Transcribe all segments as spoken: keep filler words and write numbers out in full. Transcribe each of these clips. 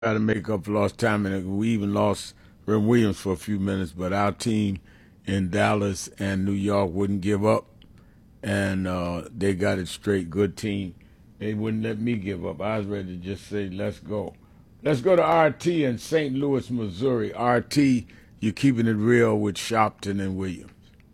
try to make up for lost time, and we even lost Ren Williams for a few minutes. But our team in Dallas and New York wouldn't give up, and uh, they got it straight. Good team. They wouldn't let me give up. I was ready to just say, let's go. Let's go to R T in Saint Louis, Missouri. R T, you're keeping it real with Sharpton and Williams.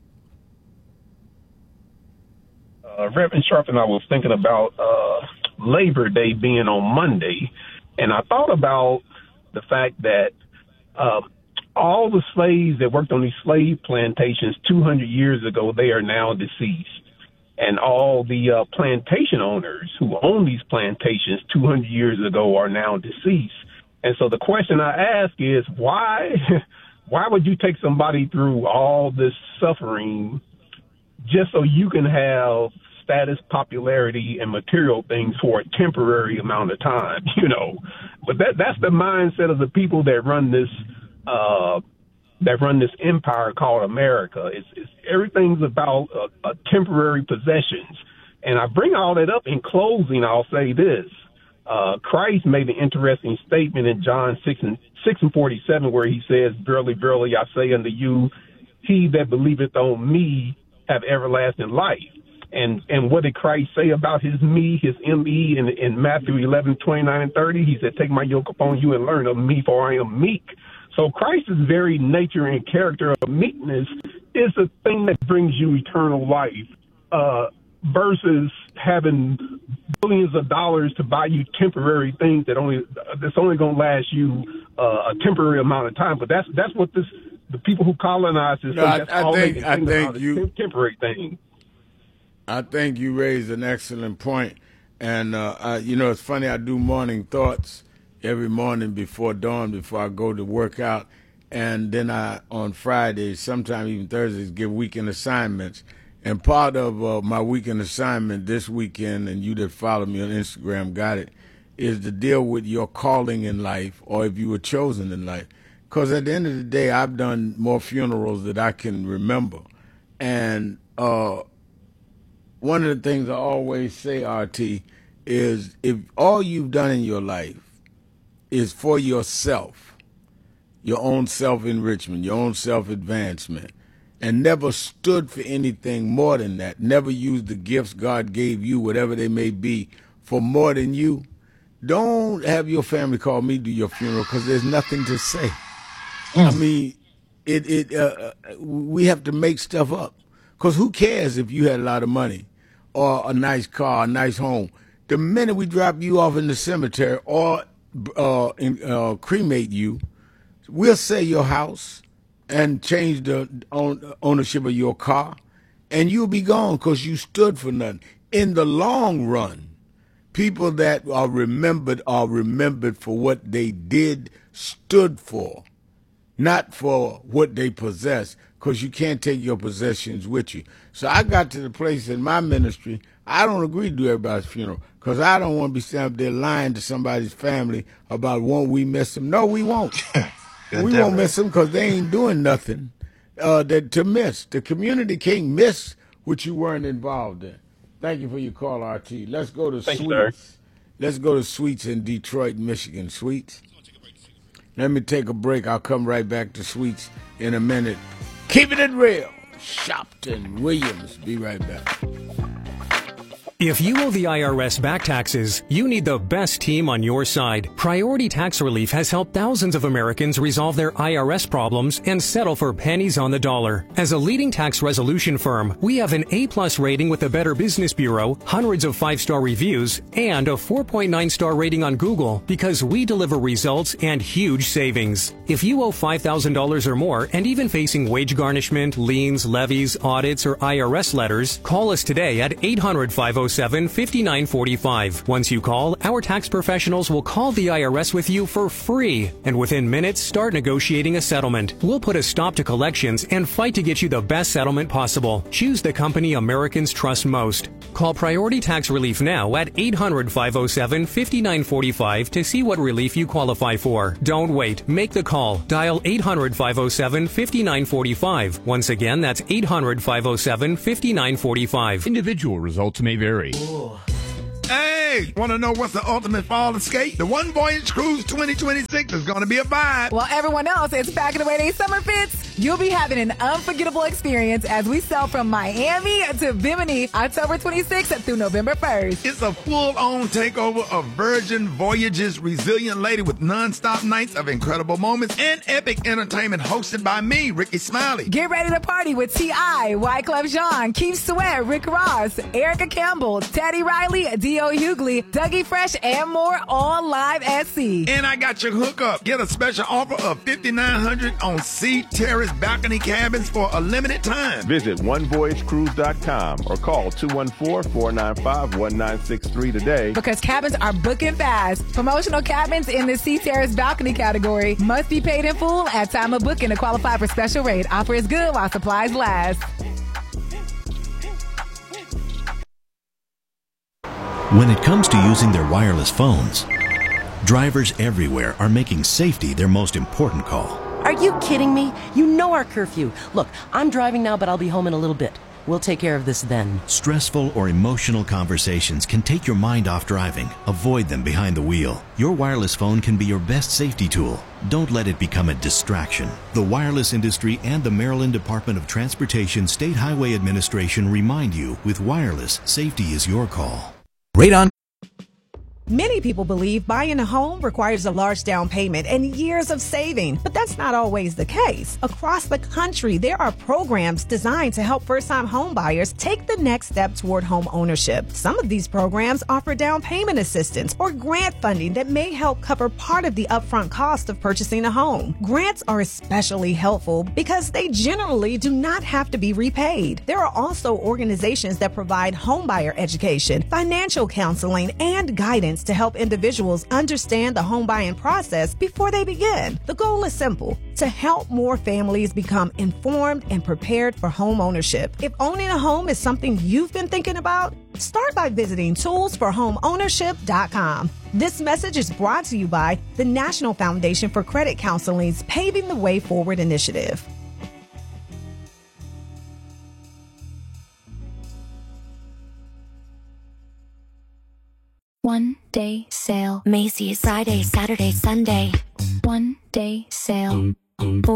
Uh, Reverend Sharpton, I was thinking about uh, Labor Day being on Monday, and I thought about the fact that uh, all the slaves that worked on these slave plantations two hundred years ago, they are now deceased. And all the uh, plantation owners who own these plantations two hundred years ago are now deceased. And so the question I ask is, why, why would you take somebody through all this suffering just so you can have status, popularity, and material things for a temporary amount of time, you know? But that that's the mindset of the people that run this uh, that run this empire called America. It's, it's everything's about a, a temporary possessions. And I bring all that up in closing. I'll say this: uh, Christ made an interesting statement in John six and six and forty seven, where he says, "Verily, verily, I say unto you, he that believeth on me have everlasting life." And and what did Christ say about his me, his M E, in, in Matthew eleven, twenty-nine and thirty? He said, "Take my yoke upon you and learn of me, for I am meek." So Christ's very nature and character of meekness is the thing that brings you eternal life, uh, versus having billions of dollars to buy you temporary things that only that's only going to last you uh, a temporary amount of time. But that's that's what this the people who colonize this. No, I, that's I all think they I think think about you is temporary thing. I think you raised an excellent point. And, uh, I, you know, it's funny, I do morning thoughts every morning before dawn, before I go to work out. And then I, on Fridays, sometimes even Thursdays, give weekend assignments. And part of uh, my weekend assignment this weekend, and you that follow me on Instagram got it, is to deal with your calling in life, or if you were chosen in life. Because at the end of the day, I've done more funerals than I can remember. And uh one of the things I always say, R T, is if all you've done in your life is for yourself, your own self-enrichment, your own self-advancement, and never stood for anything more than that, never used the gifts God gave you, whatever they may be, for more than you, don't have your family call me to your funeral, because there's nothing to say. Mm. I mean, it, it, uh, we have to make stuff up. Because who cares if you had a lot of money or a nice car, a nice home? The minute we drop you off in the cemetery or uh, in, uh, cremate you, we'll sell your house and change the own, ownership of your car, and you'll be gone because you stood for nothing. In the long run, people that are remembered are remembered for what they did, stood for, not for what they possess, because you can't take your possessions with you. So I got to the place in my ministry, I don't agree to do everybody's funeral, because I don't want to be standing up there lying to somebody's family about won't we miss them. No, we won't. We won't miss them because they ain't doing nothing uh, that, to miss. The community can't miss what you weren't involved in. Thank you for your call, R T. Let's go to Thank Sweets. You, Let's go to Sweets in Detroit, Michigan. Sweets? Let me take a break. I'll come right back to Sweets in a minute. Keeping it real. Sharpton Williams. Be right back. If you owe the I R S back taxes, you need the best team on your side. Priority Tax Relief has helped thousands of Americans resolve their I R S problems and settle for pennies on the dollar. As a leading tax resolution firm, we have an A-plus rating with the Better Business Bureau, hundreds of five-star reviews, and a four point nine star rating on Google because we deliver results and huge savings. If you owe five thousand dollars or more and even facing wage garnishment, liens, levies, audits, or I R S letters, call us today at eight hundred, five oh seven, five nine four five. Once you call, our tax professionals will call the I R S with you for free, and within minutes start negotiating a settlement. We'll put a stop to collections and fight to get you the best settlement possible. Choose the company Americans trust most. Call Priority Tax Relief now at eight hundred, five oh seven, five nine four five to see what relief you qualify for. Don't wait. Make the call. Dial eight hundred, five oh seven, five nine four five. Once again, that's eight hundred, five oh seven, five nine four five. Individual results may vary. Ooh. Hey, want to know what's the ultimate fall escape? The One Voyage Cruise twenty twenty-six is going to be a vibe. While everyone else is packing away their summer fits, you'll be having an unforgettable experience as we sail from Miami to Bimini October twenty-sixth through November first. It's a full-on takeover of Virgin Voyages' resilient lady with non-stop nights of incredible moments and epic entertainment hosted by me, Ricky Smiley. Get ready to party with T I, Wyclef Jean, Keith Sweat, Rick Ross, Erica Campbell, Teddy Riley, D O. Hughley, Dougie Fresh, and more, all live at sea. And I got your hookup. Get a special offer of five thousand nine hundred dollars on Sea Terrace balcony cabins for a limited time. Visit one voyage cruise dot com or call two one four, four nine five, one nine six three today. Because cabins are booking fast. Promotional cabins in the Sea Terrace balcony category must be paid in full at time of booking to qualify for special rate. Offer is good while supplies last. When it comes to using their wireless phones, drivers everywhere are making safety their most important call. Are you kidding me? You know our curfew. Look, I'm driving now, but I'll be home in a little bit. We'll take care of this then. Stressful or emotional conversations can take your mind off driving. Avoid them behind the wheel. Your wireless phone can be your best safety tool. Don't let it become a distraction. The wireless industry and the Maryland Department of Transportation State Highway Administration remind you, with wireless, safety is your call. Radon. Many people believe buying a home requires a large down payment and years of saving, but that's not always the case. Across the country, there are programs designed to help first-time home buyers take the next step toward home ownership. Some of these programs offer down payment assistance or grant funding that may help cover part of the upfront cost of purchasing a home. Grants are especially helpful because they generally do not have to be repaid. There are also organizations that provide homebuyer education, financial counseling, and guidance to help individuals understand the home buying process before they begin. The goal is simple: to help more families become informed and prepared for home ownership. If owning a home is something you've been thinking about, start by visiting tools for home ownership dot com. This message is brought to you by the National Foundation for Credit Counseling's Paving the Way Forward initiative. One day sale. Macy's. Friday, Saturday, Sunday. One day sale.